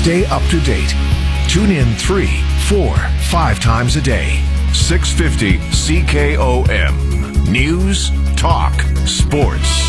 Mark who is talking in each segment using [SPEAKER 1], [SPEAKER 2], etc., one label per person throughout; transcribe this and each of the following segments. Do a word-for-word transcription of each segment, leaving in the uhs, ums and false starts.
[SPEAKER 1] Stay up to date. Tune in three, four, five times a day. six fifty C K O M. News, talk, sports.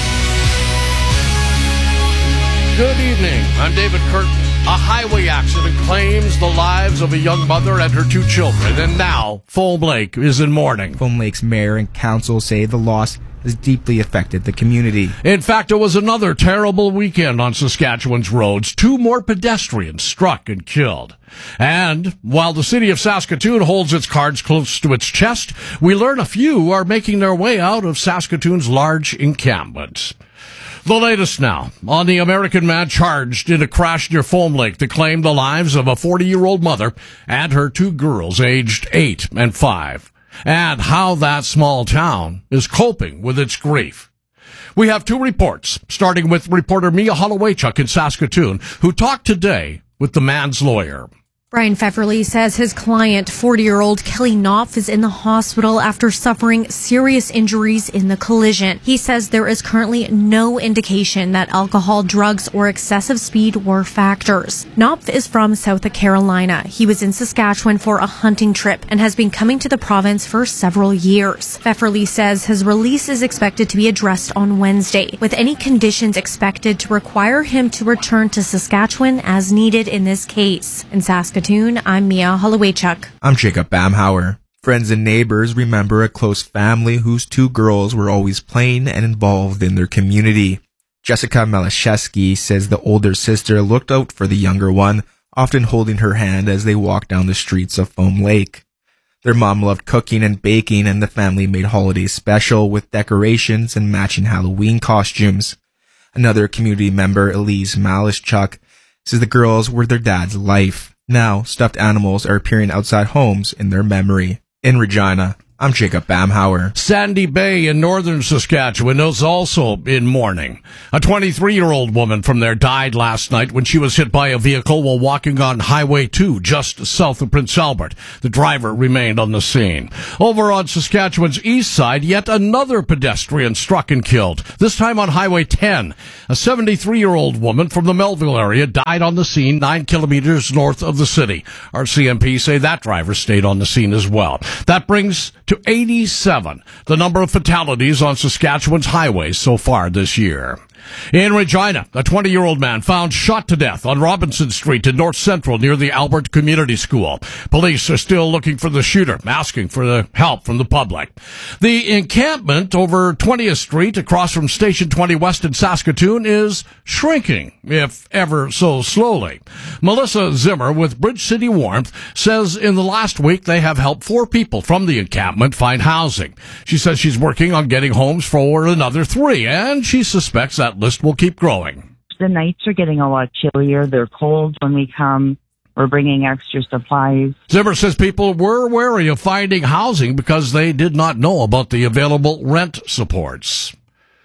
[SPEAKER 2] Good evening. I'm David Curtin. A highway accident claims the lives of a young mother and her two children, and now Foam Lake is in mourning.
[SPEAKER 3] Foam Lake's mayor and council say the loss has deeply affected the community.
[SPEAKER 2] In fact, it was another terrible weekend on Saskatchewan's roads. Two more pedestrians struck and killed. And while the city of Saskatoon holds its cards close to its chest, we learn a few are making their way out of Saskatoon's large encampments. The latest now on the American man charged in a crash near Foam Lake that claimed the lives of a forty-year-old mother and her two girls aged eight and five, and how that small town is coping with its grief. We have two reports, starting with reporter Mia Holowaychuk in Saskatoon, who talked today with the man's lawyer.
[SPEAKER 4] Brian Pfefferly says his client, forty-year-old Kelly Knopf, is in the hospital after suffering serious injuries in the collision. He says there is currently no indication that alcohol, drugs, or excessive speed were factors. Knopf is from South Carolina. He was in Saskatchewan for a hunting trip and has been coming to the province for several years. Pfefferly says his release is expected to be addressed on Wednesday, with any conditions expected to require him to return to Saskatchewan as needed in this case. In Saskatoon, I'm Mia Holowaychuk.
[SPEAKER 3] I'm Jacob Bamhauer. Friends and neighbors remember a close family whose two girls were always playing and involved in their community. Jessica Malashevsky says the older sister looked out for the younger one, often holding her hand as they walked down the streets of Foam Lake. Their mom loved cooking and baking, and the family made holidays special with decorations and matching Halloween costumes. Another community member, Elise Malashchuk, says the girls were their dad's life. Now, stuffed animals are appearing outside homes in their memory. In Regina, I'm Jacob Bamhauer.
[SPEAKER 2] Sandy Bay in northern Saskatchewan is also in mourning. A twenty-three-year-old woman from there died last night when she was hit by a vehicle while walking on Highway two just south of Prince Albert. The driver remained on the scene. Over on Saskatchewan's east side, yet another pedestrian struck and killed, this time on Highway ten. A seventy-three-year-old woman from the Melville area died on the scene nine kilometers north of the city. R C M P say that driver stayed on the scene as well. That brings to eighty-seven the number of fatalities on Saskatchewan's highways so far this year. In Regina, a twenty-year-old man found shot to death on Robinson Street in North Central near the Albert Community School. Police are still looking for the shooter, asking for the help from the public. The encampment over twentieth Street across from Station twenty West in Saskatoon is shrinking, if ever so slowly. Melissa Zimmer with Bridge City Warmth says in the last week they have helped four people from the encampment find housing. She says she's working on getting homes for another three, and she suspects that list will keep growing.
[SPEAKER 5] The nights are getting a lot chillier. They're cold when we come. We're bringing extra supplies.
[SPEAKER 2] Zimmer says people were wary of finding housing because they did not know about the available rent supports.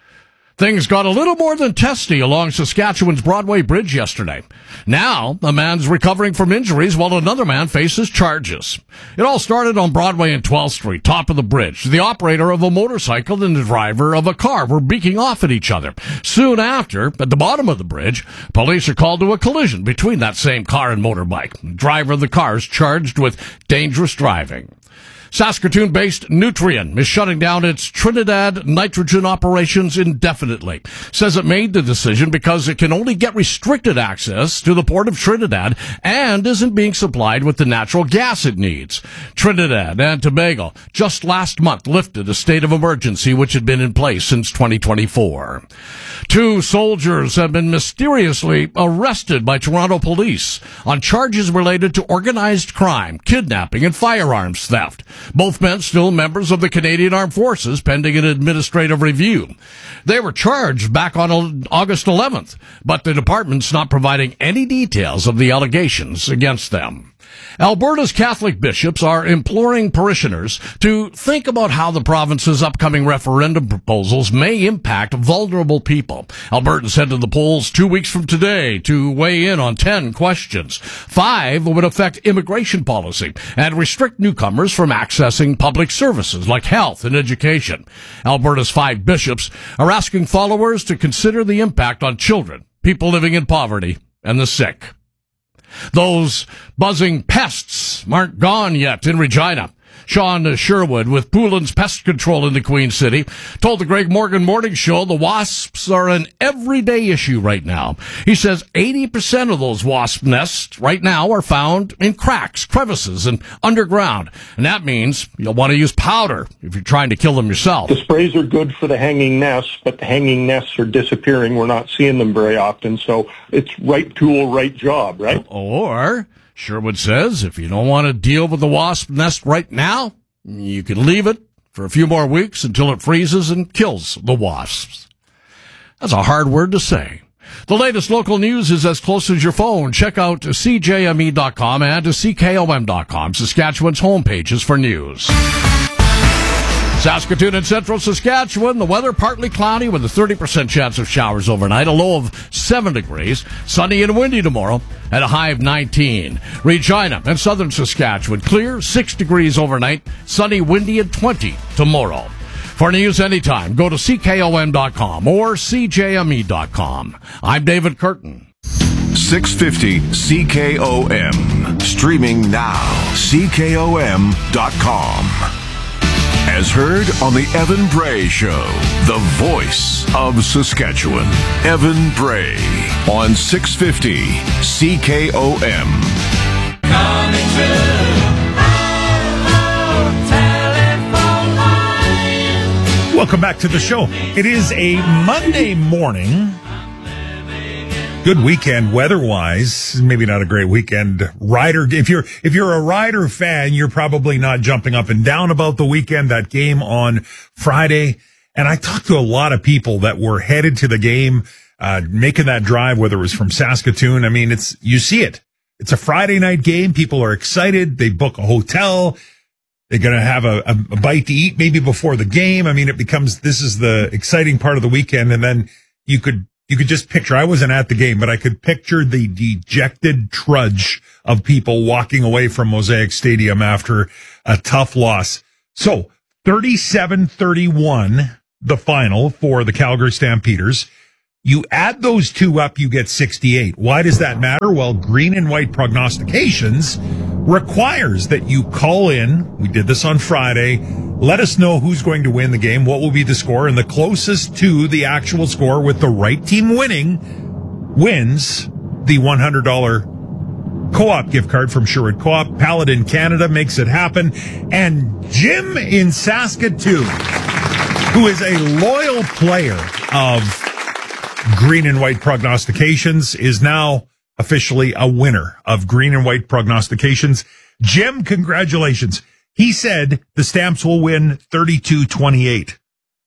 [SPEAKER 2] Things got a little more than testy along Saskatchewan's Broadway Bridge yesterday. Now, a man's recovering from injuries while another man faces charges. It all started on Broadway and twelfth Street, top of the bridge. The operator of a motorcycle and the driver of a car were beaking off at each other. Soon after, at the bottom of the bridge, police are called to a collision between that same car and motorbike. The driver of the car is charged with dangerous driving. Saskatoon-based Nutrien is shutting down its Trinidad nitrogen operations indefinitely. Says it made the decision because it can only get restricted access to the port of Trinidad and isn't being supplied with the natural gas it needs. Trinidad and Tobago just last month lifted a state of emergency which had been in place since twenty twenty-four. Two soldiers have been mysteriously arrested by Toronto police on charges related to organized crime, kidnapping, and firearms theft. Both men still members of the Canadian Armed Forces, pending an administrative review. They were charged back on August eleventh, but the department's not providing any details of the allegations against them. Alberta's Catholic bishops are imploring parishioners to think about how the province's upcoming referendum proposals may impact vulnerable people. Albertans head to the polls two weeks from today to weigh in on ten questions. Five would affect immigration policy and restrict newcomers from accessing public services like health and education. Alberta's five bishops are asking followers to consider the impact on children, people living in poverty, and the sick. Those buzzing pests aren't gone yet in Regina. Sean Sherwood with Poulin's Pest Control in the Queen City told the Greg Morgan Morning Show the wasps are an everyday issue right now. He says eighty percent of those wasp nests right now are found in cracks, crevices, and underground. And that means you'll want to use powder if you're trying to kill them yourself.
[SPEAKER 6] The sprays are good for the hanging nests, but the hanging nests are disappearing. We're not seeing them very often, so it's right tool, right job, right?
[SPEAKER 2] Or Sherwood says if you don't want to deal with the wasp nest right now, you can leave it for a few more weeks until it freezes and kills the wasps. That's a hard word to say. The latest local news is as close as your phone. Check out C J M E dot com and C K O M dot com, Saskatchewan's homepages for news. Saskatoon and central Saskatchewan, the weather partly cloudy with a thirty percent chance of showers overnight, a low of seven degrees. Sunny and windy tomorrow at a high of nineteen. Regina and southern Saskatchewan, clear, six degrees overnight, sunny, windy, and twenty tomorrow. For news anytime, go to C K O M dot com or C J M E dot com. I'm David Curtin.
[SPEAKER 1] six fifty C K O M. Streaming now. C K O M dot com. As heard on the Evan Bray Show, the voice of Saskatchewan. Evan Bray on six fifty C K O M.
[SPEAKER 7] Coming through our telephone line.
[SPEAKER 8] Welcome back to the show. It is a Monday morning. Good weekend weather-wise. Maybe not a great weekend. Rider, if you're if you're a Rider fan, you're probably not jumping up and down about the weekend. That game on Friday, and I talked to a lot of people that were headed to the game, uh, making that drive, whether it was from Saskatoon. I mean, it's you see it. It's a Friday night game. People are excited. They book a hotel. They're going to have a, a bite to eat maybe before the game. I mean, it becomes this is the exciting part of the weekend, and then you could. You could just picture, I wasn't at the game, but I could picture the dejected trudge of people walking away from Mosaic Stadium after a tough loss. So thirty-seven thirty-one, the final for the Calgary Stampeders. You add those two up, you get sixty-eight. Why does that matter? Well, Green and White Prognostications requires that you call in. We did this on Friday. Let us know who's going to win the game, what will be the score, and the closest to the actual score with the right team winning wins the one hundred dollars Co-op gift card from Sherwood Co-op. Paladin Canada makes it happen. And Jim in Saskatoon, who is a loyal player of Green and White Prognostications, is now officially a winner of Green and White Prognostications. Jim, congratulations. He said the Stamps will win thirty-two twenty-eight.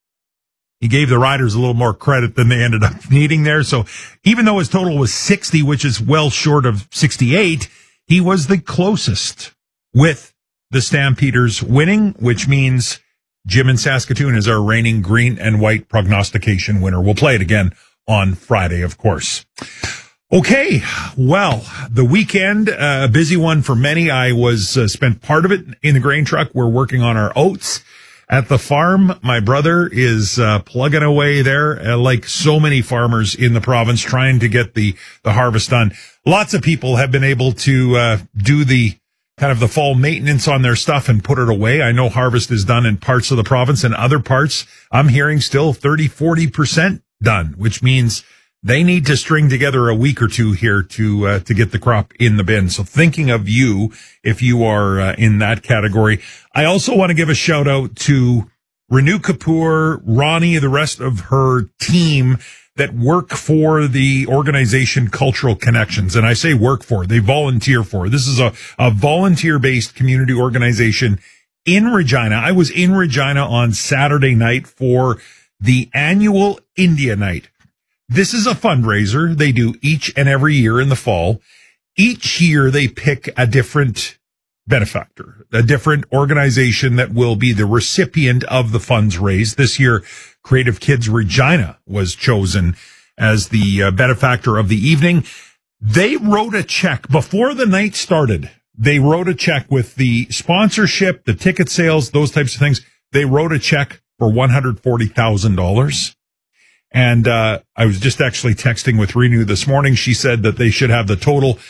[SPEAKER 8] He gave the Riders a little more credit than they ended up needing there. So even though his total was sixty, which is well short of sixty-eight, he was the closest with the Stampeders winning, which means Jim in Saskatoon is our reigning Green and White Prognostication winner. We'll play it again on Friday, of course. Okay, well, the weekend, uh, a busy one for many. I was uh, spent part of it in the grain truck. We're working on our oats at the farm. My brother is uh, plugging away there, uh, like so many farmers in the province, trying to get the the harvest done. Lots of people have been able to uh, do the kind of the fall maintenance on their stuff and put it away. I know harvest is done in parts of the province, and other parts I'm hearing still thirty, forty percent done, which means they need to string together a week or two here to uh, to get the crop in the bin. So thinking of you if you are uh, in that category. I also want to give a shout out to Renu Kapoor, Ronnie, the rest of her team that work for the organization Cultural Connections. And I say work for, they volunteer for. This is a, a volunteer-based community organization in Regina. I was in Regina on Saturday night for the annual India Night. This is a fundraiser they do each and every year in the fall. Each year they pick a different benefactor, a different organization that will be the recipient of the funds raised. This year, Creative Kids Regina was chosen as the uh, benefactor of the evening. They wrote a check before the night started. They wrote a check with the sponsorship, the ticket sales, those types of things. They wrote a check for one hundred forty thousand dollars. And uh I was just actually texting with Renu this morning. She said that they should have the total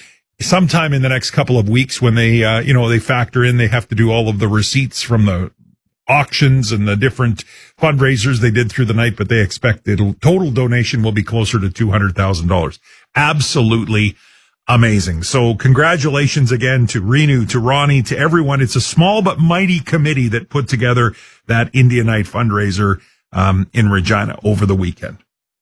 [SPEAKER 8] sometime in the next couple of weeks when they, uh, you know, they factor in, they have to do all of the receipts from the auctions and the different fundraisers they did through the night, but they expect the total donation will be closer to two hundred thousand dollars. Absolutely amazing. So congratulations again to Renu, to Ronnie, to everyone. It's a small but mighty committee that put together that India Night fundraiser um, in Regina over the weekend.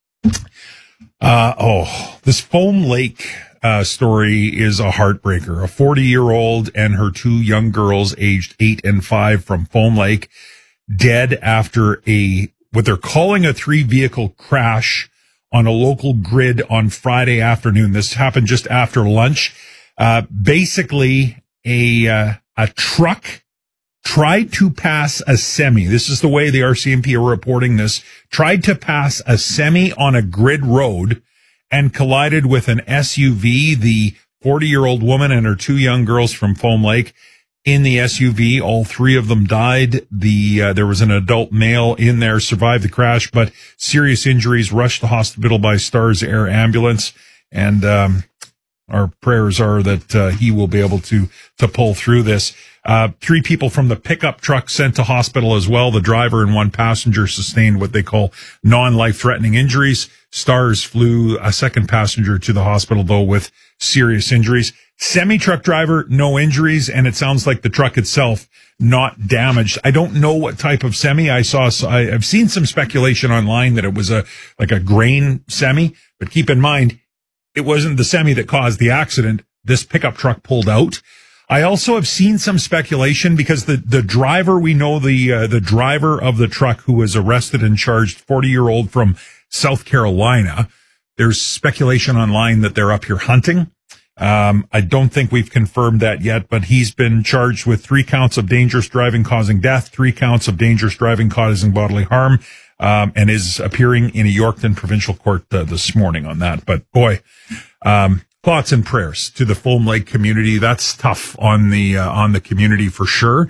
[SPEAKER 8] Uh, oh, this Foam Lake uh, story is a heartbreaker. A forty-year-old and her two young girls aged eight and five from Foam Lake dead after a, what they're calling a three-vehicle crash on a local grid on Friday afternoon. This happened just after lunch. Uh, basically, a uh, a truck tried to pass a semi. This is the way the R C M P are reporting this. Tried to pass a semi on a grid road and collided with an S U V. The forty-year-old woman and her two young girls from Foam Lake in the S U V. All three of them died. The uh, there was an adult male in there, survived the crash, but serious injuries, rushed to hospital by Stars Air Ambulance. And um, our prayers are that uh, he will be able to to pull through this. Uh, three people from the pickup truck sent to hospital as well. The driver and one passenger sustained what they call non-life-threatening injuries. Stars flew a second passenger to the hospital, though, with serious injuries. Semi-truck driver, no injuries, and it sounds like the truck itself not damaged. I don't know what type of semi. I saw, I, I've seen some speculation online that it was a like a grain semi, but keep in mind, it wasn't the semi that caused the accident. This pickup truck pulled out. I also have seen some speculation because the, the driver, we know the, uh, the driver of the truck who was arrested and charged, forty-year-old from South Carolina. There's speculation online that they're up here hunting. Um, I don't think we've confirmed that yet, but he's been charged with three counts of dangerous driving causing death, three counts of dangerous driving causing bodily harm, um, and is appearing in a Yorkton provincial court uh, this morning on that. But boy, um, thoughts and prayers to the Foam Lake community. That's tough on the, uh, on the community for sure.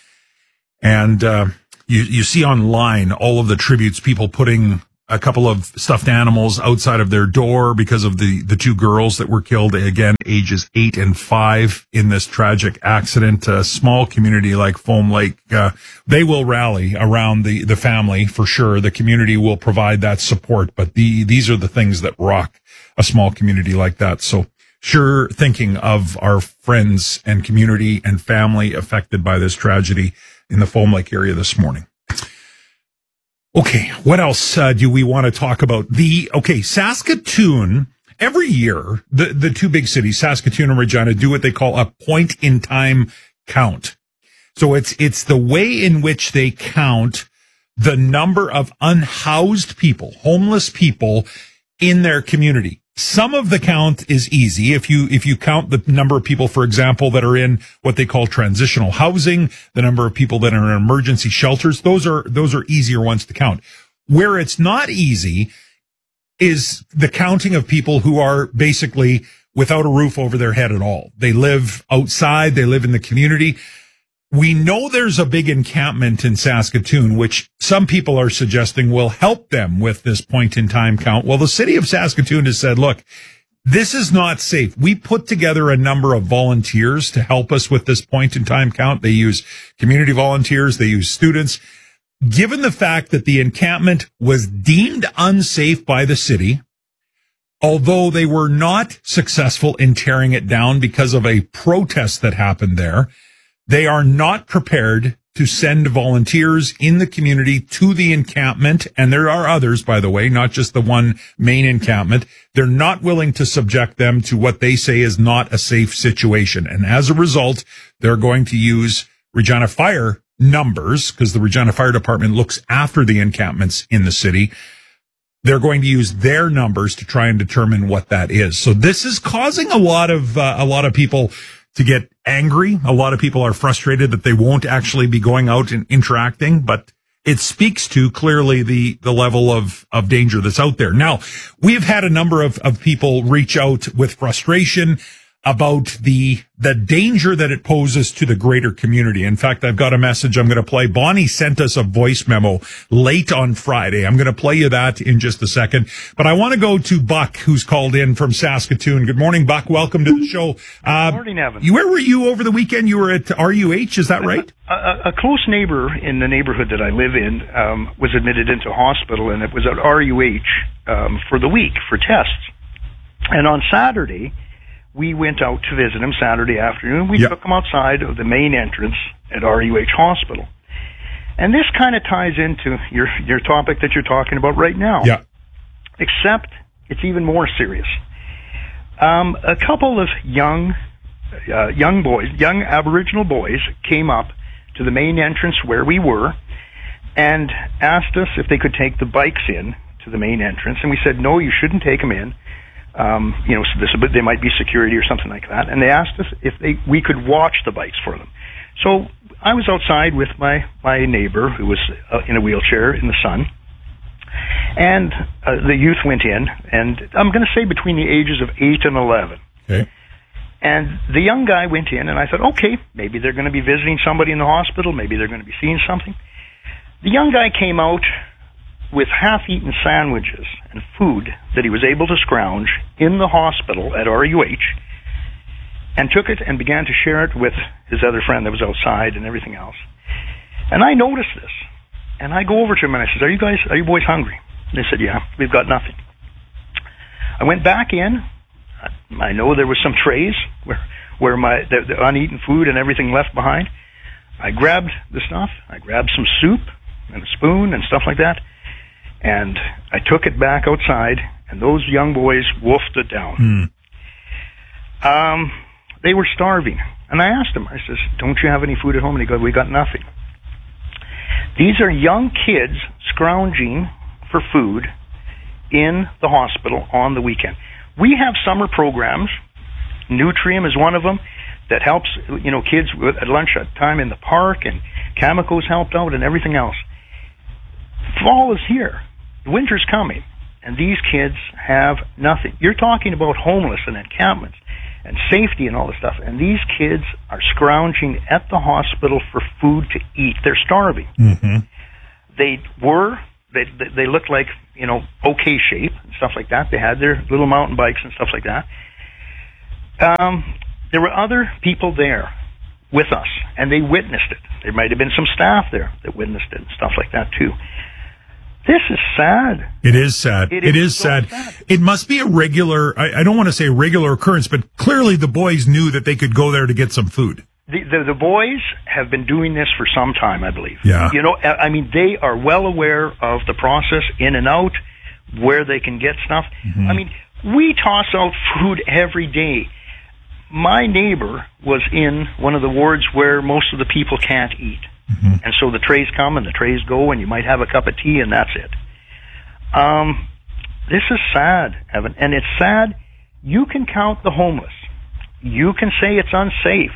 [SPEAKER 8] And, uh, you, you see online all of the tributes, people putting a couple of stuffed animals outside of their door because of the, the two girls that were killed, again, ages eight and five in this tragic accident. A small community like Foam Lake, uh, they will rally around the, the family for sure. The community will provide that support, but the, these are the things that rock a small community like that. So sure, thinking of our friends and community and family affected by this tragedy in the Foam Lake area this morning. Okay, what else uh, do we want to talk about? The, okay, Saskatoon, every year, the, the two big cities, Saskatoon and Regina, do what they call a point-in-time count. So it's, it's the way in which they count the number of unhoused people, homeless people in their community. Some of the count is easy. If you, if you count the number of people, for example, that are in what they call transitional housing, the number of people that are in emergency shelters, those are, those are easier ones to count. Where it's not easy is the counting of people who are basically without a roof over their head at all. They live outside. They live in the community. We know there's a big encampment in Saskatoon, which some people are suggesting will help them with this point in time count. Well, the city of Saskatoon has said, look, this is not safe. We put together a number of volunteers to help us with this point in time count. They use community volunteers. They use students. Given the fact that the encampment was deemed unsafe by the city, although they were not successful in tearing it down because of a protest that happened there, they are not prepared to send volunteers in the community to the encampment. And there are others, by the way, not just the one main encampment. They're not willing to subject them to what they say is not a safe situation. And as a result, they're going to use Regina Fire numbers, because the Regina Fire Department looks after the encampments in the city. They're going to use their numbers to try and determine what that is. So this is causing a lot of, uh, a lot of people to get angry. A lot of people are frustrated that they won't actually be going out and interacting, but it speaks to clearly the, the level of, of danger that's out there. Now, we've had a number of, of people reach out with frustration. about the the danger that it poses to the greater community. In fact, I've got a message I'm going to play. Bonnie sent us a voice memo late on Friday. I'm going to play you that in just a second. But I want to go to Buck, who's called in from Saskatoon. Good morning, Buck. Welcome to the show. Uh,
[SPEAKER 9] Good morning, Evan.
[SPEAKER 8] You, where were you over the weekend? You were at R U H, is that right?
[SPEAKER 9] A, a, a close neighbor in the neighborhood that I live in um, was admitted into hospital, and it was at R U H um, for the week for tests. And on Saturday, we went out to visit him Saturday afternoon. We
[SPEAKER 8] Yep.
[SPEAKER 9] took him outside of the main entrance at R U H Hospital. And this kind of ties into your your topic that you're talking about right now.
[SPEAKER 8] Yeah.
[SPEAKER 9] Except it's even more serious. Um, a couple of young uh, young boys, young Aboriginal boys, came up to the main entrance where we were and asked us if they could take the bikes in to the main entrance. And we said, no, you shouldn't take them in. Um, you know, so this, they might be security or something like that. And they asked us if they, we could watch the bikes for them. So I was outside with my, my neighbor who was uh, in a wheelchair in the sun. And uh, the youth went in, and I'm going to say between the ages of eight and eleven.
[SPEAKER 8] Okay.
[SPEAKER 9] And the young guy went in, and I thought, okay, maybe they're going to be visiting somebody in the hospital. Maybe they're going to be seeing something. The young guy came out with half-eaten sandwiches and food that he was able to scrounge in the hospital at R U H, and took it and began to share it with his other friend that was outside and everything else. And I noticed this, and I go over to him and I said, are you guys, are you boys hungry? And they said, yeah, we've got nothing. I went back in. I know there was some trays where, where my, the, the uneaten food and everything left behind. I grabbed the stuff. I grabbed some soup and a spoon and stuff like that. And I took it back outside, and those young boys wolfed it down.
[SPEAKER 8] Mm.
[SPEAKER 9] Um, they were starving. And I asked them, I says, don't you have any food at home? And he goes, we got nothing. These are young kids scrounging for food in the hospital on the weekend. We have summer programs. Nutrium is one of them that helps, you know, kids at lunch time in the park, and Chemicals helped out and everything else. Fall is here. Winter's coming, and these kids have nothing. You're talking about homeless and encampments and safety and all this stuff, and these kids are scrounging at the hospital for food to eat. They're starving.
[SPEAKER 8] Mm-hmm.
[SPEAKER 9] They were, they, they looked like, you know, okay shape and stuff like that. They had their little mountain bikes and stuff like that. Um, there were other people there with us, and they witnessed it. There might have been some staff there that witnessed it and stuff like that too. This is sad.
[SPEAKER 8] It is sad. It,
[SPEAKER 9] It
[SPEAKER 8] it
[SPEAKER 9] is
[SPEAKER 8] is
[SPEAKER 9] so
[SPEAKER 8] sad.
[SPEAKER 9] sad.
[SPEAKER 8] It must be a regular, I, I don't want to say regular occurrence, but clearly the boys knew that they could go there to get some food.
[SPEAKER 9] The, the, the boys have been doing this for some time, I believe.
[SPEAKER 8] Yeah.
[SPEAKER 9] You know, I I mean, they are well aware of the process in and out, where they can get stuff.
[SPEAKER 8] Mm-hmm.
[SPEAKER 9] I mean, we toss out food every day. My neighbor was in one of the wards where most of the people can't eat. Mm-hmm. And so the trays come and the trays go, and you might have a cup of tea, and that's it. Um, this is sad, Evan, and it's sad. You can count the homeless. You can say it's unsafe.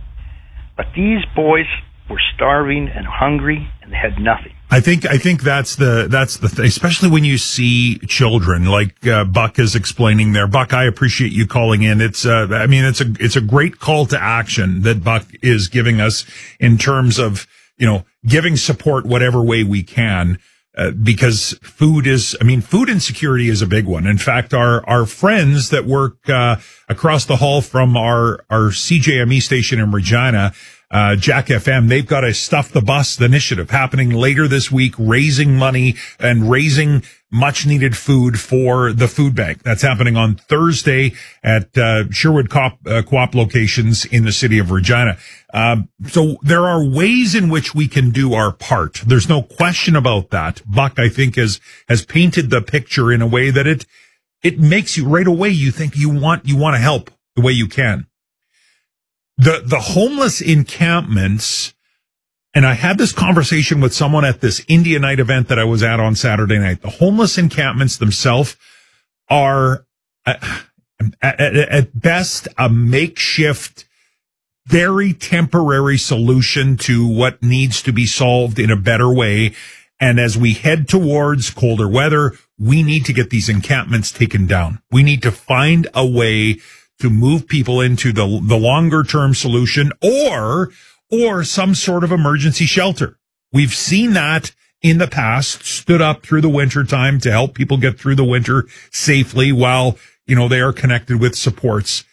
[SPEAKER 9] But these boys were starving and hungry, and they had nothing.
[SPEAKER 8] I think I think that's the that's the thing, especially when you see children like uh, Buck is explaining there. Buck, I appreciate you calling in. It's uh, I mean it's a it's a great call to action that Buck is giving us in terms of, you know, giving support whatever way we can. Uh, because food is, I mean, food insecurity is a big one. In fact, our, our friends that work, uh, across the hall from our, our C J M E station in Regina, uh, Jack F M, they've got a Stuff the Bus initiative happening later this week, raising money and raising much needed food for the food bank. That's happening on Thursday at, uh, Sherwood Co-op, uh, Co-op locations in the city of Regina. Um, so there are ways in which we can do our part. There's no question about that. Buck, I think, has, has painted the picture in a way that it, it makes you right away. You think you want, you want to help the way you can. The, the homeless encampments, and I had this conversation with someone at this India night event that I was at on Saturday night. The homeless encampments themselves are at, at, at best a makeshift, very temporary solution to what needs to be solved in a better way. And as we head towards colder weather, we need to get these encampments taken down. We need to find a way to move people into the the longer term solution or or some sort of emergency shelter. We've seen that in the past, stood up through the winter time to help people get through the winter safely while, you know, they are connected with supports.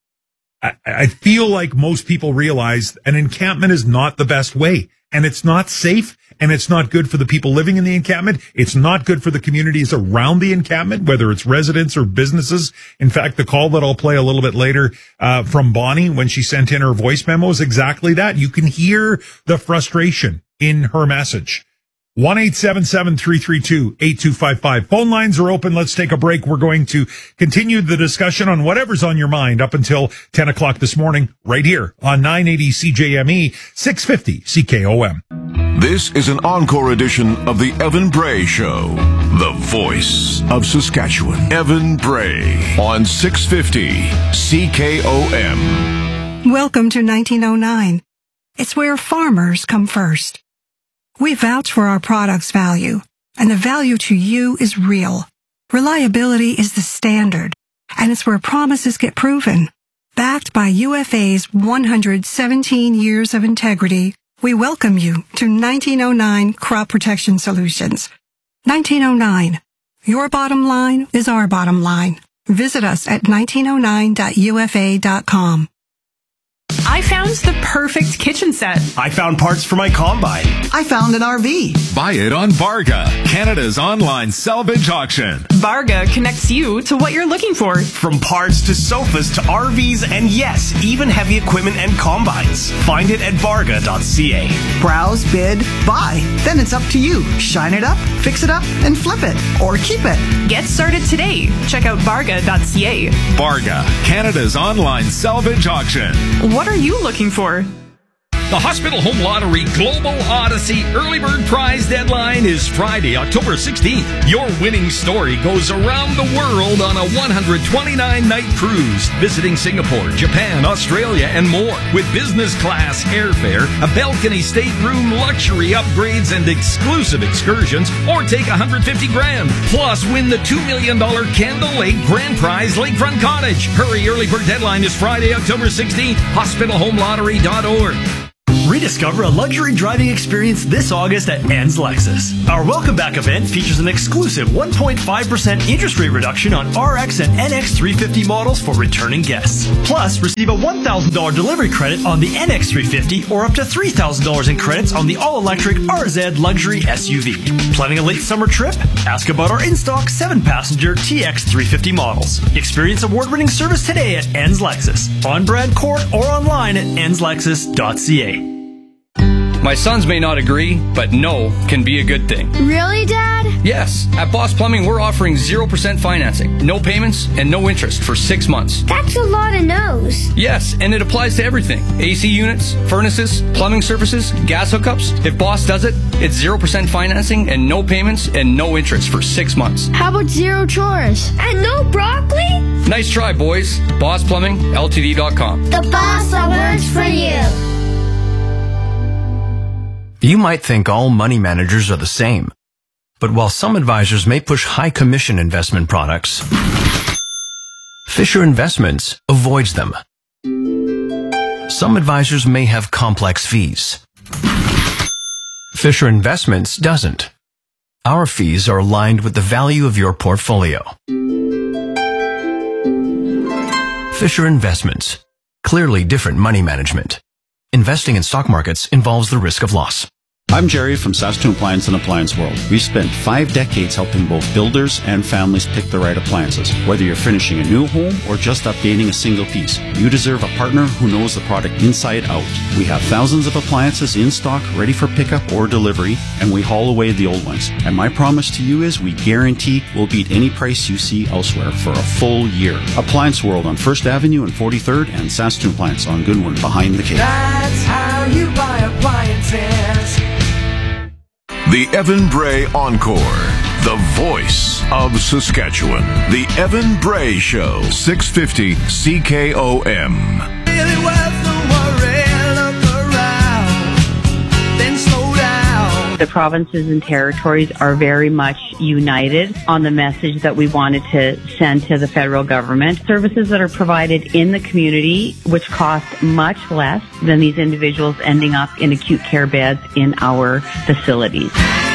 [SPEAKER 8] I, I feel like most people realize an encampment is not the best way, and it's not safe, and it's not good for the people living in the encampment. It's not good for the communities around the encampment, whether it's residents or businesses. In fact, the call that I'll play a little bit later uh, from Bonnie when she sent in her voice memo is exactly that. You can hear the frustration in her message. one eight seven seven, three three two, eight two five five. Phone lines are open. Let's take a break. We're going to continue the discussion on whatever's on your mind up until ten o'clock this morning, right here on nine eighty C J M E, six fifty C K O M.
[SPEAKER 1] This is an encore edition of the Evan Bray Show, the voice of Saskatchewan. Evan Bray on six fifty C K O M.
[SPEAKER 10] Welcome to nineteen oh nine. It's where farmers come first. We vouch for our product's value, and the value to you is real. Reliability is the standard, and it's where promises get proven. Backed by U F A's one hundred seventeen years of integrity, we welcome you to nineteen oh nine Crop Protection Solutions. nineteen oh nine. Your bottom line is our bottom line. Visit us at nineteen oh nine dot U F A dot com.
[SPEAKER 11] I found the perfect kitchen set.
[SPEAKER 12] I found parts for my combine.
[SPEAKER 13] I found an R V.
[SPEAKER 14] Buy it on Barga, Canada's online salvage auction.
[SPEAKER 11] Barga connects you to what you're looking for.
[SPEAKER 12] From parts to sofas to R Vs and yes, even heavy equipment and combines. Find it at barga dot c a.
[SPEAKER 13] Browse, bid, buy. Then it's up to you. Shine it up, fix it up, and flip it. Or keep it.
[SPEAKER 11] Get started today. Check out barga dot c a.
[SPEAKER 14] Barga, Canada's online salvage auction.
[SPEAKER 11] What are you looking for?
[SPEAKER 15] The Hospital Home Lottery Global Odyssey Early Bird Prize deadline is Friday, October sixteenth. Your winning story goes around the world on a one hundred twenty-nine night cruise, visiting Singapore, Japan, Australia, and more. With business class airfare, a balcony stateroom, luxury upgrades, and exclusive excursions, or take one hundred fifty grand. Plus, win the two million dollars Candle Lake Grand Prize Lakefront Cottage. Hurry, early bird deadline is Friday, October sixteenth. hospital home lottery dot org.
[SPEAKER 12] Rediscover a luxury driving experience this August at Ann's Lexus. Our Welcome Back event features an exclusive one point five percent interest rate reduction on R X and N X three fifty models for returning guests. Plus, receive a one thousand dollars delivery credit on the N X three fifty or up to three thousand dollars in credits on the all-electric R Z Luxury S U V. Planning a late summer trip? Ask about our in-stock seven passenger T X three fifty models. Experience award-winning service today at Ann's Lexus, on Brad Court or online at ans lexus dot c a.
[SPEAKER 16] My sons may not agree, but no can be a good thing.
[SPEAKER 17] Really, Dad?
[SPEAKER 16] Yes. At Boss Plumbing, we're offering zero percent financing, no payments, and no interest for six months.
[SPEAKER 17] That's a lot of no's.
[SPEAKER 16] Yes, and it applies to everything. A C units, furnaces, plumbing services, gas hookups. If Boss does it, it's zero percent financing and no payments and no interest for six months.
[SPEAKER 17] How about zero chores? And no broccoli?
[SPEAKER 16] Nice try, boys. Boss Plumbing L T D dot com.
[SPEAKER 17] The boss that works for you.
[SPEAKER 18] You might think all money managers are the same, but while some advisors may push high commission investment products, Fisher Investments avoids them. Some advisors may have complex fees. Fisher Investments doesn't. Our fees are aligned with the value of your portfolio. Fisher Investments. Clearly different money management. Investing in stock markets involves the risk of loss.
[SPEAKER 19] I'm Jerry from Saskatoon Appliance and Appliance World. We've spent five decades helping both builders and families pick the right appliances. Whether you're finishing a new home or just updating a single piece, you deserve a partner who knows the product inside out. We have thousands of appliances in stock, ready for pickup or delivery, and we haul away the old ones. And my promise to you is we guarantee we'll beat any price you see elsewhere for a full year. Appliance World on First Avenue and forty-third, and Saskatoon Appliance on Goodwin behind the cave.
[SPEAKER 7] That's how you buy appliances.
[SPEAKER 1] The Evan Bray Encore, the voice of Saskatchewan. The Evan Bray Show, six fifty C K O M.
[SPEAKER 7] Really worth the worry, look around, then slow down.
[SPEAKER 20] The provinces and territories are very much united on the message that we wanted to send to the federal government. Services that are provided in the community, which cost much less than these individuals ending up in acute care beds in our facilities.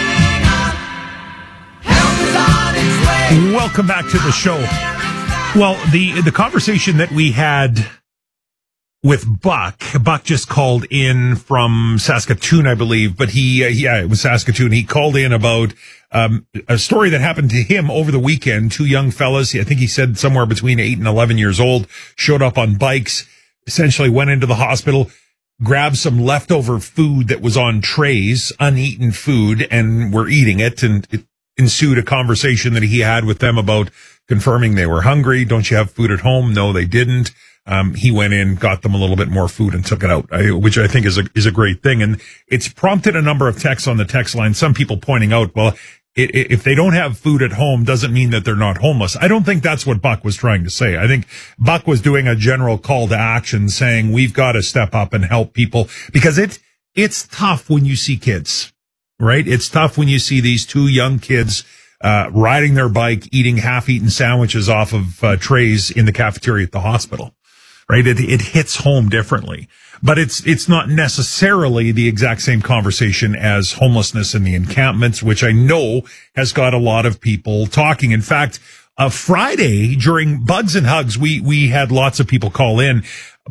[SPEAKER 8] Welcome back to the show. Well, the the conversation that we had with Buck, Buck just called in from Saskatoon, I believe, but he, uh, yeah, it was Saskatoon. He called in about um, a story that happened to him over the weekend. Two young fellas, I think he said somewhere between eight and eleven years old, showed up on bikes, essentially went into the hospital, grabbed some leftover food that was on trays, uneaten food, and were eating it, and it ensued a conversation that he had with them about confirming they were hungry. Don't you have food at home? No, they didn't. Um, he went in, got them a little bit more food and took it out, I, which I think is a, is a great thing. And it's prompted a number of texts on the text line. Some people pointing out, well, it, it, if they don't have food at home, doesn't mean that they're not homeless. I don't think that's what Buck was trying to say. I think Buck was doing a general call to action saying we've got to step up and help people, because it, it's tough when you see kids, right? It's tough when you see these two young kids uh, riding their bike, eating half-eaten sandwiches off of uh, trays in the cafeteria at the hospital. Right? It, it hits home differently, but it's, it's not necessarily the exact same conversation as homelessness in the encampments, which I know has got a lot of people talking. In fact, uh, Friday during Bugs and Hugs, we, we had lots of people call in.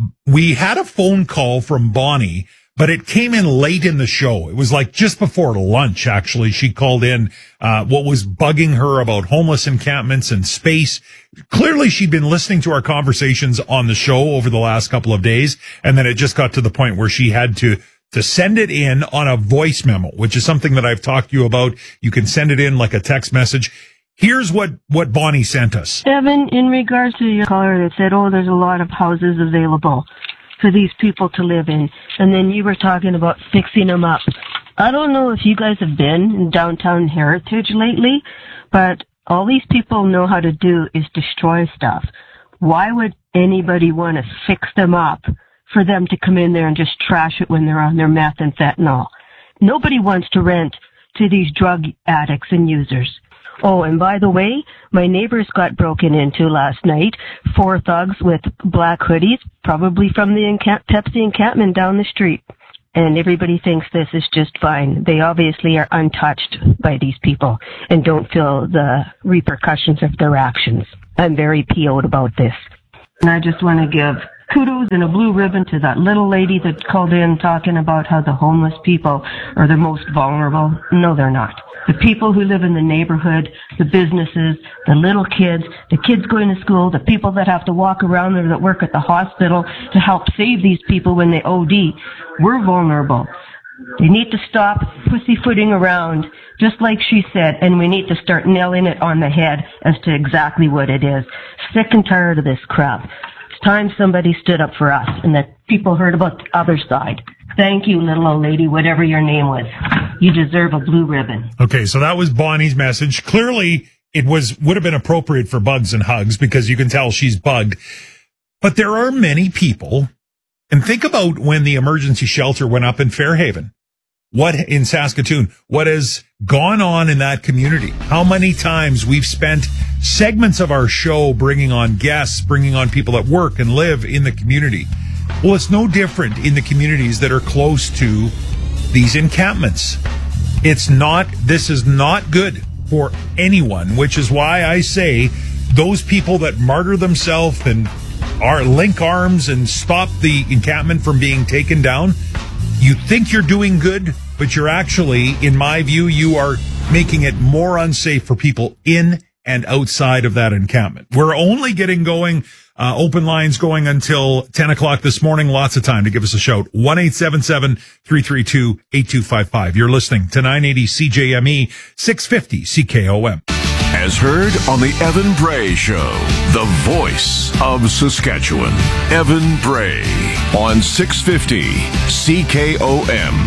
[SPEAKER 8] We had a phone call from Bonnie, but it came in late in the show. It was like just before lunch, actually. She called in, uh, what was bugging her about homeless encampments and space. Clearly, she'd been listening to our conversations on the show over the last couple of days. And then it just got to the point where she had to, to send it in on a voice memo, which is something that I've talked to you about. You can send it in like a text message. Here's what, what Bonnie sent us.
[SPEAKER 21] Evan, in regards to your caller that said, oh, there's a lot of houses available for these people to live in, and then you were talking about fixing them up. I don't know if you guys have been in downtown Heritage lately, but all these people know how to do is destroy stuff. Why would anybody want to fix them up for them to come in there and just trash it when they're on their meth and fentanyl? Nobody wants to rent to these drug addicts and users. Oh, and by the way, my neighbors got broken into last night. Four thugs with black hoodies, probably from the encamp- Pepsi encampment down the street. And everybody thinks this is just fine. They obviously are untouched by these people and don't feel the repercussions of their actions. I'm very P O'd about this. And I just want to give kudos and a blue ribbon to that little lady that called in talking about how the homeless people are the most vulnerable. No, they're not. The people who live in the neighborhood, the businesses, the little kids, the kids going to school, the people that have to walk around or that work at the hospital to help save these people when they O D, we're vulnerable. They need to stop pussyfooting around, just like she said, and we need to start nailing it on the head as to exactly what it is. Sick and tired of this crap. It's time somebody stood up for us and that people heard about the other side. Thank you, little old lady, whatever your name was. You deserve a blue ribbon.
[SPEAKER 8] Okay, so that was Bonnie's message. Clearly, it was would have been appropriate for Bugs and Hugs because you can tell she's bugged. But there are many people, and think about when the emergency shelter went up in Fairhaven. What in Saskatoon, what has gone on in that community? How many times we've spent segments of our show bringing on guests, bringing on people that work and live in the community. Well, it's no different in the communities that are close to these encampments. It's not, this is not good for anyone, which is why I say those people that martyr themselves and are link arms and stop the encampment from being taken down, you think you're doing good, but you're actually, in my view, you are making it more unsafe for people in and outside of that encampment. We're only getting going, uh, open lines going until ten o'clock this morning. Lots of time to give us a shout. one eight seven seven, three three two, eight two five five. You're listening to nine eighty C J M E, six fifty C K O M.
[SPEAKER 1] As heard on the Evan Bray Show, the voice of Saskatchewan. Evan Bray on six fifty C K O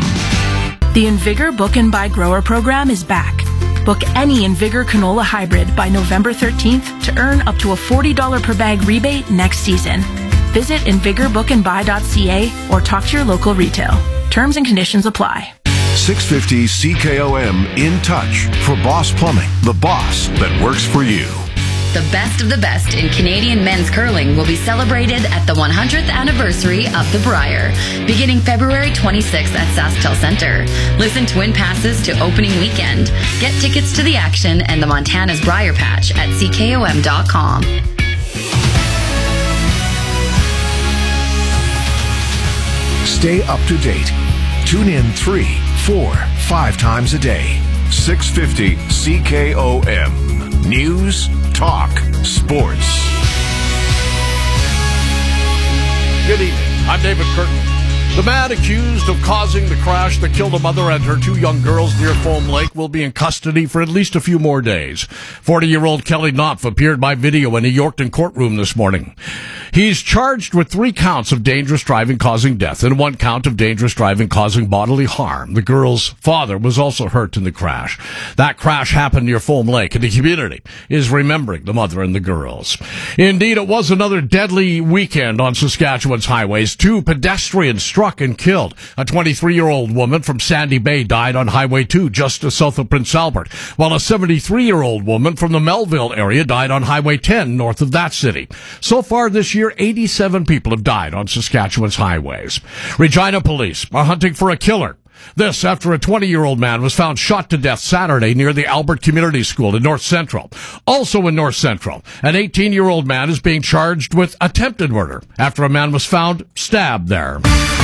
[SPEAKER 1] M.
[SPEAKER 22] The Invigor Book and Buy Grower program is back. Book any Invigor canola hybrid by November thirteenth to earn up to a forty dollars per bag rebate next season. Visit invigor book and buy dot c a or talk to your local retail. Terms and conditions apply.
[SPEAKER 1] six fifty C K O M In Touch for Boss Plumbing, the boss that works for you.
[SPEAKER 3] The best of the best in Canadian men's curling will be celebrated at the one hundredth anniversary of the Brier, beginning February twenty-sixth at SaskTel Centre. Listen to win passes to opening weekend. Get tickets to the action and the Montana's Brier Patch at C K O M dot com.
[SPEAKER 1] Stay up to date. Tune in three, four, five times a day. six fifty C K O M. News, talk, sports.
[SPEAKER 2] Good evening. I'm David Curtin. The man accused of causing the crash that killed a mother and her two young girls near Foam Lake will be in custody for at least a few more days. forty-year-old Kelly Knopf appeared by video in a Yorkton courtroom this morning. He's charged with three counts of dangerous driving causing death and one count of dangerous driving causing bodily harm. The girl's father was also hurt in the crash. That crash happened near Foam Lake, and the community is remembering the mother and the girls. Indeed, it was another deadly weekend on Saskatchewan's highways. Two pedestrians struck and killed. A twenty-three-year-old woman from Sandy Bay died on Highway two just south of Prince Albert, while a seventy-three-year-old woman from the Melville area died on Highway ten north of that city. So far this year, eighty-seven people have died on Saskatchewan's highways. Regina police are hunting for a killer. This after a twenty-year-old man was found shot to death Saturday near the Albert Community School in North Central. Also in North Central, an eighteen-year-old man is being charged with attempted murder after a man was found stabbed there.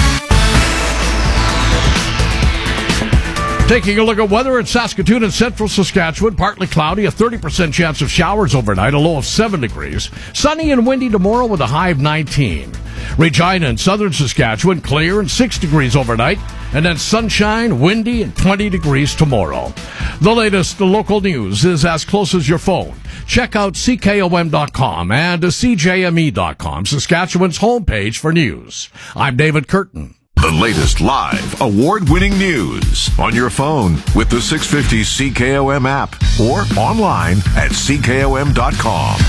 [SPEAKER 2] Taking a look at weather in Saskatoon and central Saskatchewan, partly cloudy, a thirty percent chance of showers overnight, a low of seven degrees. Sunny and windy tomorrow with a high of nineteen. Regina and southern Saskatchewan, clear and six degrees overnight, and then sunshine, windy, and twenty degrees tomorrow. The latest local news is as close as your phone. Check out C K O M dot com and C J M E dot com, Saskatchewan's homepage for news. I'm David Curtin.
[SPEAKER 1] The latest live, award-winning news on your phone with the six fifty C K O M app or online at C K O M dot com.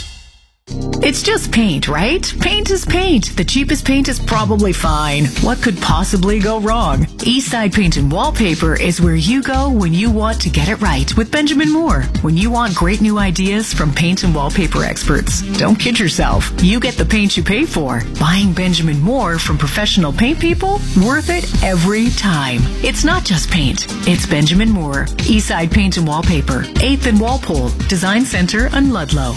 [SPEAKER 4] It's just paint, right? Paint is paint. The cheapest paint is probably fine. What could possibly go wrong? Eastside Paint and Wallpaper is where you go when you want to get it right with Benjamin Moore. When you want great new ideas from paint and wallpaper experts. Don't kid yourself. You get the paint you pay for. Buying Benjamin Moore from professional paint people? Worth it every time. It's not just paint. It's Benjamin Moore. Eastside Paint and Wallpaper. eighth and Walpole. Design Center on Ludlow.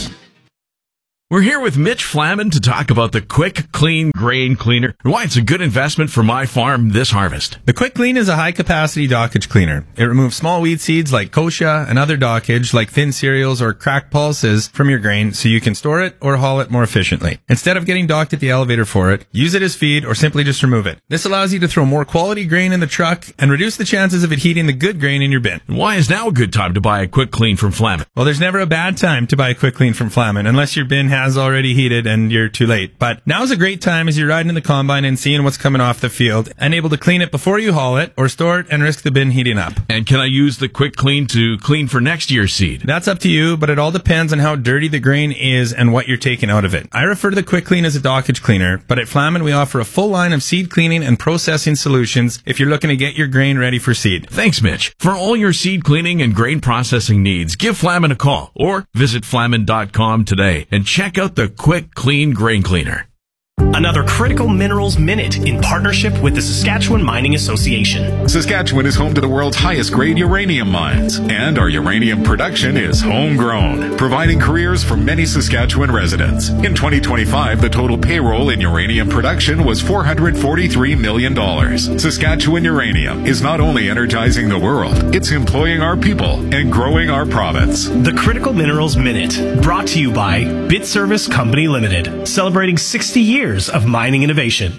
[SPEAKER 15] We're here with Mitch Flaman to talk about the Quick Clean Grain Cleaner and why it's a good investment for my farm this harvest.
[SPEAKER 23] The Quick Clean is a high-capacity dockage cleaner. It removes small weed seeds like kochia and other dockage like thin cereals or cracked pulses from your grain so you can store it or haul it more efficiently. Instead of getting docked at the elevator for it, use it as feed or simply just remove it. This allows you to throw more quality grain in the truck and reduce the chances of it heating the good grain in your bin.
[SPEAKER 15] And why is now a good time to buy a Quick Clean from Flaman?
[SPEAKER 23] Well, there's never a bad time to buy a Quick Clean from Flaman unless your bin has has already heated and you're too late. But now's a great time as you're riding in the combine and seeing what's coming off the field and able to clean it before you haul it or store it and risk the bin heating up.
[SPEAKER 15] And can I use the Quick Clean to clean for next year's seed?
[SPEAKER 23] That's up to you, but it all depends on how dirty the grain is and what you're taking out of it. I refer to the Quick Clean as a dockage cleaner, but at Flaman we offer a full line of seed cleaning and processing solutions if you're looking to get your grain ready for seed.
[SPEAKER 15] Thanks, Mitch. For all your seed cleaning and grain processing needs, give Flaman a call or visit Flaman dot com today and check out the Quick Clean Grain Cleaner.
[SPEAKER 24] Another Critical Minerals Minute in partnership with the Saskatchewan Mining Association.
[SPEAKER 14] Saskatchewan is home to the world's highest grade uranium mines, and our uranium production is homegrown, providing careers for many Saskatchewan residents. In twenty twenty-five, the total payroll in uranium production was four hundred forty-three million dollars. Saskatchewan Uranium is not only energizing the world, it's employing our people and growing our province.
[SPEAKER 24] The Critical Minerals Minute, brought to you by BitService Company Limited, celebrating sixty years of mining innovation.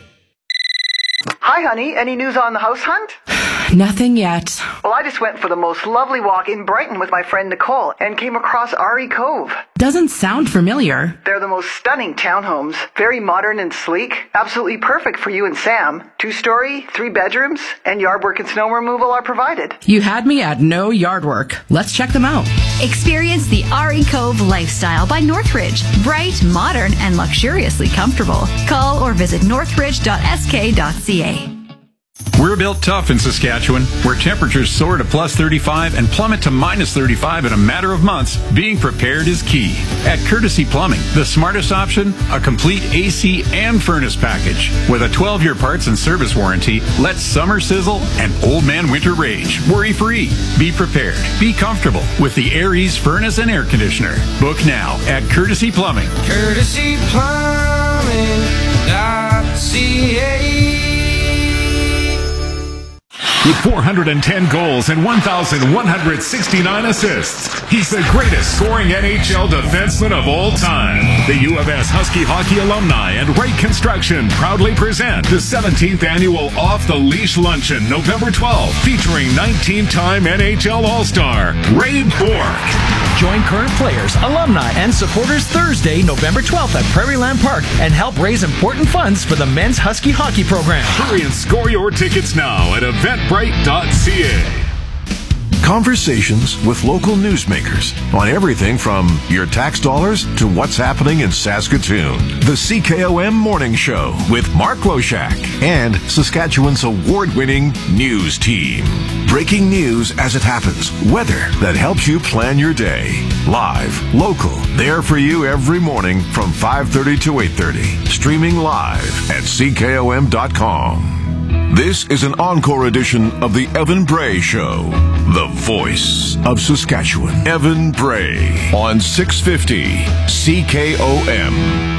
[SPEAKER 13] Hi, honey. Any news on the house hunt?
[SPEAKER 4] Nothing yet.
[SPEAKER 13] Well, I just went for the most lovely walk in Brighton with my friend Nicole and came across R E Cove.
[SPEAKER 4] Doesn't sound familiar.
[SPEAKER 13] They're the most stunning townhomes. Very modern and sleek. Absolutely perfect for you and Sam. Two-story, three bedrooms, and yard work and snow removal are provided.
[SPEAKER 4] You had me at no yard work. Let's check them out.
[SPEAKER 25] Experience the R E Cove lifestyle by Northridge. Bright, modern, and luxuriously comfortable. Call or visit northridge dot s k dot c a.
[SPEAKER 14] We're built tough in Saskatchewan, where temperatures soar to plus thirty-five and plummet to minus thirty-five in a matter of months. Being prepared is key. At Courtesy Plumbing, the smartest option, a complete A C and furnace package. With a twelve-year parts and service warranty, let summer sizzle and old man winter rage. Worry-free. Be prepared. Be comfortable with the AirEase furnace and air conditioner. Book now at Courtesy Plumbing.
[SPEAKER 7] Courtesy Plumbing dot C A.
[SPEAKER 14] With four hundred ten goals and one thousand one hundred sixty-nine assists, he's the greatest scoring N H L defenseman of all time. The U of S Husky Hockey alumni and Wright Construction proudly present the seventeenth annual Off the Leash Luncheon, November twelfth, featuring nineteen-time N H L All-Star Ray Bourque.
[SPEAKER 5] Join current players, alumni, and supporters Thursday, November twelfth at Prairie Land Park and help raise important funds for the men's Husky hockey program.
[SPEAKER 14] Hurry and score your tickets now at eventbrite dot c a.
[SPEAKER 1] Conversations with local newsmakers on everything from your tax dollars to what's happening in Saskatoon. The C K O M Morning Show with Mark Loshak and Saskatchewan's award-winning news team. Breaking news as it happens. Weather that helps you plan your day. Live, local, there for you every morning from five thirty to eight thirty. Streaming live at C K O M dot com. This is an encore edition of the Evan Bray Show, the voice of Saskatchewan. Evan Bray on six fifty C K O M.